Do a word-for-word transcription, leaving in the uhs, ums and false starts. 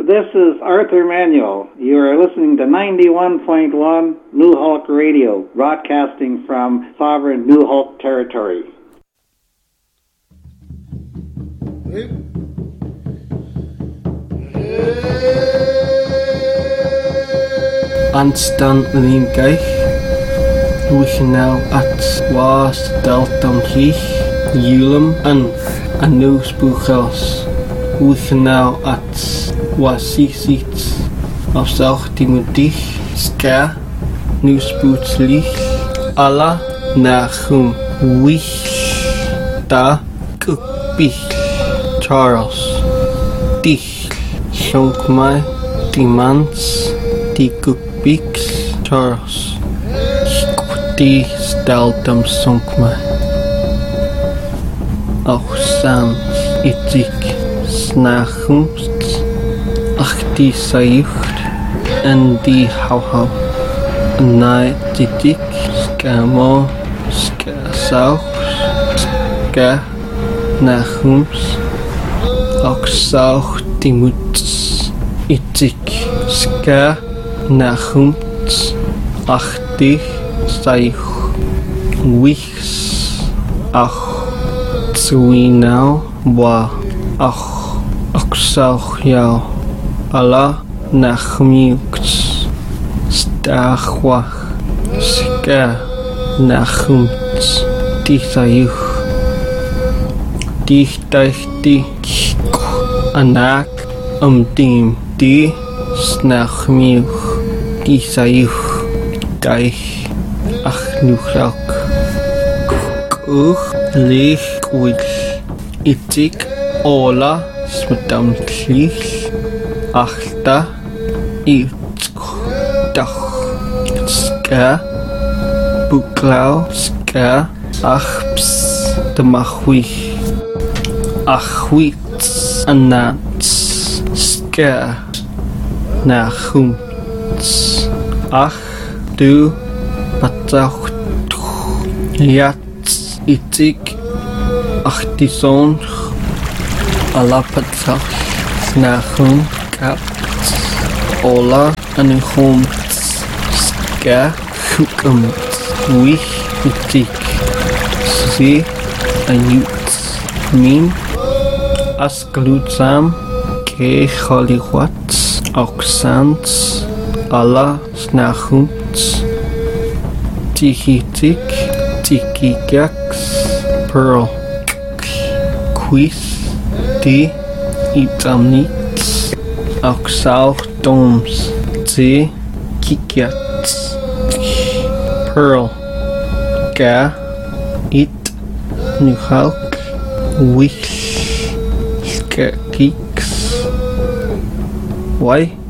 this is Arthur Manuel. You are listening to ninety-one point one New Hulk Radio, broadcasting from sovereign New Hulk territory. Anstan Limgeich, Wishnau at Was Deltam Hich, Yulum and Anus Buchels, Wishnau at Wasisits, of South Timotich, Ska, Nusbutzlich, Allah Nachum, Wish, Da, Kukbich, Charles, Dich, Shonkmai, Dimans, Tikukbix, Charles, Skuti, Steltam Sonkmai, auch Sans, Itzig, Snachumst, Ach die Sayucht, en die Hauhau, Nai Titik, Skamo, Skasauch, Ska, Nachums, auch Sauch Timuts, Itzig, Ska, Nachums, Ach dich, Sayuch, Wichs, Ach, Zuinau, Wa, Ach, Oksauch Yao, Allah Nachmiuks, Stachwach, Ska, Nachums, Tisayuch, Dichtachti, Anak, Umdim, Di, Snachmiuch, Tisayuch, Deich, Achnuchlauk, Kuch, Lich, Wich, Itzig, Ola, Smedamtlich, Achta, Itzk, Dach, Ska, Buklau, Ska, Achps, Damachwich, Achwitz, Anats, Ska, Nachumts, Ach, Du, Patzauch, Jatz, Itzig, Achtisonch, Allah Patzauch, Nachum, Kapts, Ola, Anuchumts, Ska, Chukumts, Wich, Itzig, Si, Ayuts, Min, Asklutsam, Ke Choliwats, Oxans, Allah, Snachumts, Tichitik, Tikigax, Pearl, Quiz, Di, Itamnits, Oxauch Doms, Ze, Kikiats, Pearl, Ga, It, Nuhalk, Wish, Ska, Geeks, Why?